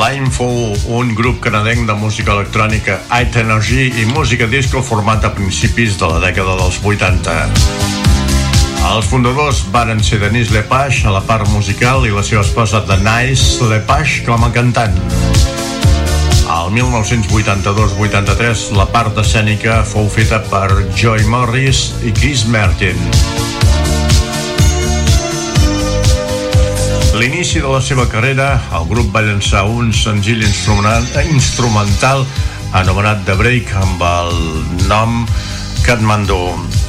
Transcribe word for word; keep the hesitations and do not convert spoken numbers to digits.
Line fou un grup canadenc de música electrònica, high energy i música disco format a principis de la dècada dels vuitanta. Els fundadors varen ser Denis Lepage a la part musical i la seva esposa Denise Lepage com a cantant. Al mil nou-cents vuitanta-dos vuitanta-tres la part escènica fou feta per Joy Morris i Chris Martin. A l'inici de la seva carrera, el grup va llançar un senzill instrumental anomenat The Break amb el nom Kathmandu.